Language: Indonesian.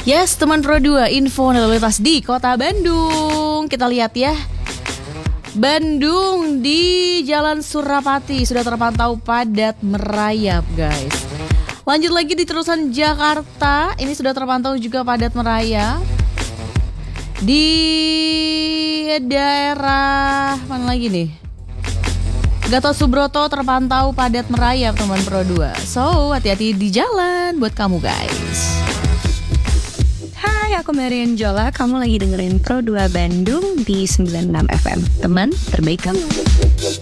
Yes, teman Pro 2, info lalu lintas di kota Bandung. Kita lihat ya. Bandung di Jalan Surapati sudah terpantau padat merayap, guys. Lanjut lagi di terusan Jakarta, ini sudah terpantau juga padat merayap. Di daerah mana lagi nih? Gatot Subroto terpantau padat merayap, teman Pro 2. So, hati-hati di jalan buat kamu, guys. Hai, aku Marian Jola. Kamu lagi dengerin Pro 2 Bandung di 96 FM. Teman terbaik kamu.